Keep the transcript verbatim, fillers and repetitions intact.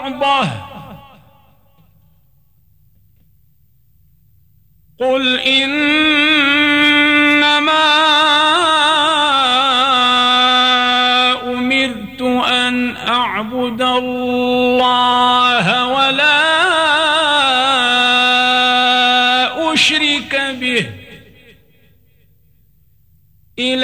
بعضه قل إنما أمرت أن أعبد الله ولا أشرك به